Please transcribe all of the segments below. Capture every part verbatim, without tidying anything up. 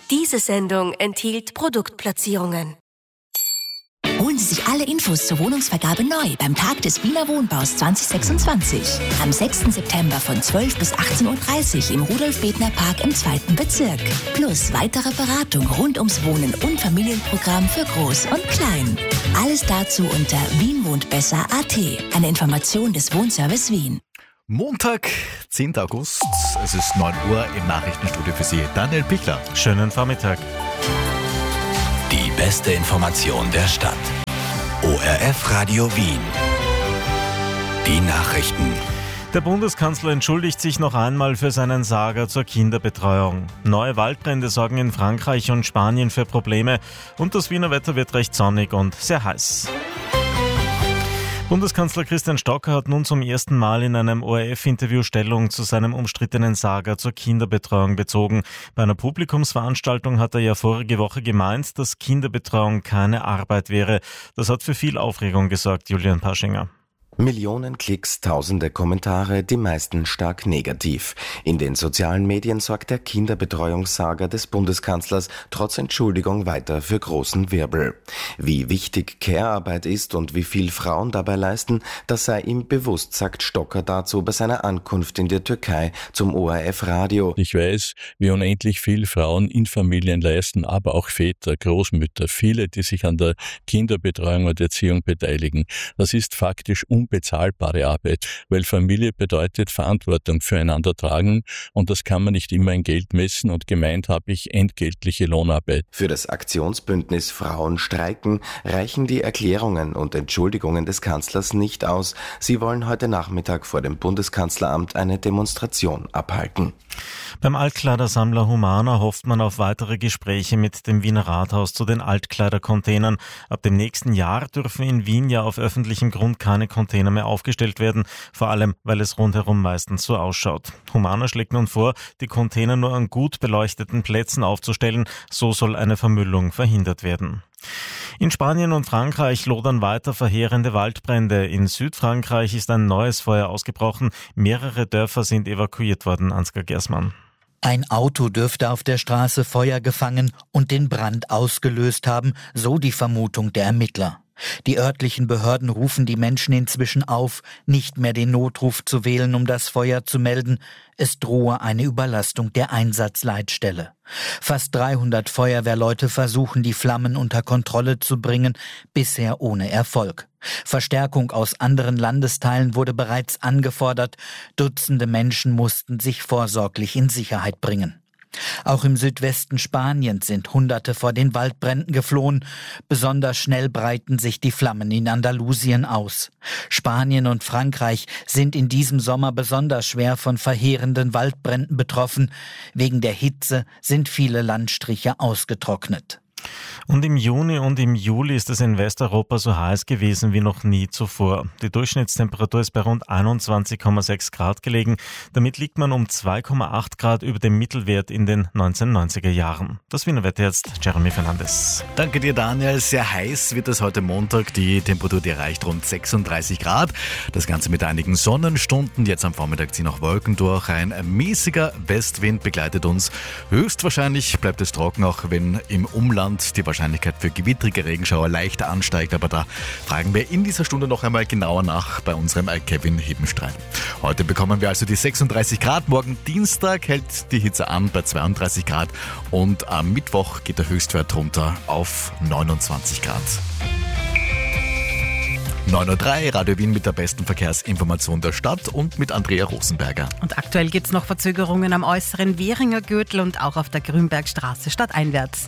Diese Sendung enthielt Produktplatzierungen. Holen Sie sich alle Infos zur Wohnungsvergabe neu beim Tag des Wiener Wohnbaus zwanzig sechsundzwanzig. Am sechsten September von zwölf bis achtzehn Uhr dreißig im Rudolf-Bethner-Park im zweiten Bezirk. Plus weitere Beratung rund ums Wohnen und Familienprogramm für Groß und Klein. Alles dazu unter wien wohnt besser punkt a t. Eine Information des Wohnservice Wien. Montag, zehnten August, es ist neun Uhr im Nachrichtenstudio für Sie. Daniel Pichler. Schönen Vormittag. Die beste Information der Stadt. O R F Radio Wien. Die Nachrichten. Der Bundeskanzler entschuldigt sich noch einmal für seinen Saga zur Kinderbetreuung. Neue Waldbrände sorgen in Frankreich und Spanien für Probleme und das Wiener Wetter wird recht sonnig und sehr heiß. Bundeskanzler Christian Stocker hat nun zum ersten Mal in einem O R F-Interview Stellung zu seinem umstrittenen Saga zur Kinderbetreuung bezogen. Bei einer Publikumsveranstaltung hat er ja vorige Woche gemeint, dass Kinderbetreuung keine Arbeit wäre. Das hat für viel Aufregung gesorgt, Julian Paschinger. Millionen Klicks, tausende Kommentare, die meisten stark negativ. In den sozialen Medien sorgt der Kinderbetreuungssaga des Bundeskanzlers trotz Entschuldigung weiter für großen Wirbel. Wie wichtig Care-Arbeit ist und wie viel Frauen dabei leisten, das sei ihm bewusst, sagt Stocker dazu bei seiner Ankunft in der Türkei zum O R F-Radio. Ich weiß, wie unendlich viel Frauen in Familien leisten, aber auch Väter, Großmütter, viele, die sich an der Kinderbetreuung und Erziehung beteiligen. Das ist faktisch unbezahlbare Arbeit, weil Familie bedeutet Verantwortung füreinander tragen und das kann man nicht immer in Geld messen und gemeint habe ich entgeltliche Lohnarbeit. Für das Aktionsbündnis Frauen streiken reichen die Erklärungen und Entschuldigungen des Kanzlers nicht aus. Sie wollen heute Nachmittag vor dem Bundeskanzleramt eine Demonstration abhalten. Beim Altkleidersammler Humana hofft man auf weitere Gespräche mit dem Wiener Rathaus zu den Altkleidercontainern. Ab dem nächsten Jahr dürfen in Wien ja auf öffentlichem Grund keine Container mehr aufgestellt werden, vor allem, weil es rundherum meistens so ausschaut. Humana schlägt nun vor, die Container nur an gut beleuchteten Plätzen aufzustellen, so soll eine Vermüllung verhindert werden. In Spanien und Frankreich lodern weiter verheerende Waldbrände. In Südfrankreich ist ein neues Feuer ausgebrochen. Mehrere Dörfer sind evakuiert worden, Ansgar Gersmann. Ein Auto dürfte auf der Straße Feuer gefangen und den Brand ausgelöst haben, so die Vermutung der Ermittler. Die örtlichen Behörden rufen die Menschen inzwischen auf, nicht mehr den Notruf zu wählen, um das Feuer zu melden. Es drohe eine Überlastung der Einsatzleitstelle. Fast dreihundert Feuerwehrleute versuchen, die Flammen unter Kontrolle zu bringen, bisher ohne Erfolg. Verstärkung aus anderen Landesteilen wurde bereits angefordert. Dutzende Menschen mussten sich vorsorglich in Sicherheit bringen. Auch im Südwesten Spaniens sind Hunderte vor den Waldbränden geflohen. Besonders schnell breiten sich die Flammen in Andalusien aus. Spanien und Frankreich sind in diesem Sommer besonders schwer von verheerenden Waldbränden betroffen. Wegen der Hitze sind viele Landstriche ausgetrocknet. Und im Juni und im Juli ist es in Westeuropa so heiß gewesen wie noch nie zuvor. Die Durchschnittstemperatur ist bei rund einundzwanzig Komma sechs Grad gelegen. Damit liegt man um zwei Komma acht Grad über dem Mittelwert in den neunzehnhundertneunziger Jahren. Das Wiener Wetter jetzt, Jeremy Fernandes. Danke dir, Daniel. Sehr heiß wird es heute Montag. Die Temperatur, die erreicht rund sechsunddreißig Grad. Das Ganze mit einigen Sonnenstunden. Jetzt am Vormittag ziehen auch Wolken durch. Ein mäßiger Westwind begleitet uns. Höchstwahrscheinlich bleibt es trocken, auch wenn im Umland die Wahrscheinlichkeit für gewittrige Regenschauer leicht ansteigt, aber da fragen wir in dieser Stunde noch einmal genauer nach bei unserem Kevin Hebenstreit. Heute bekommen wir also die sechsunddreißig Grad, morgen Dienstag hält die Hitze an bei zweiunddreißig Grad und am Mittwoch geht der Höchstwert runter auf neunundzwanzig Grad. neun Uhr drei, Radio Wien mit der besten Verkehrsinformation der Stadt und mit Andrea Rosenberger. Und aktuell gibt es noch Verzögerungen am äußeren Währinger Gürtel und auch auf der Grünbergstraße stadteinwärts.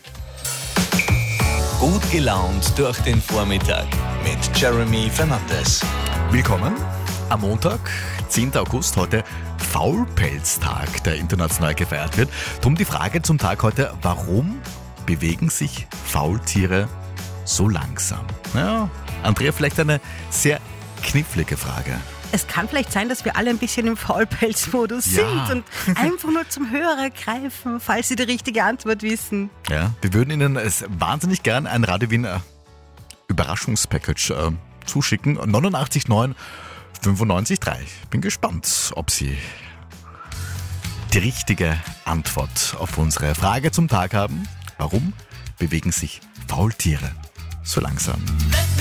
Gut gelaunt durch den Vormittag mit Jeremy Fernandes. Willkommen am Montag, zehnten August, heute Faulpelztag, der international gefeiert wird. Drum die Frage zum Tag heute, warum bewegen sich Faultiere so langsam? Ja, Andrea, vielleicht eine sehr knifflige Frage. Es kann vielleicht sein, dass wir alle ein bisschen im Faulpelzmodus Ja. sind und einfach nur zum Hörer greifen, falls Sie die richtige Antwort wissen. Ja, wir würden Ihnen es wahnsinnig gern ein Radio Wien äh, Überraschungspackage äh, zuschicken. neunundachtzig neun fünfundneunzig drei. Bin gespannt, ob Sie die richtige Antwort auf unsere Frage zum Tag haben. Warum bewegen sich Faultiere so langsam?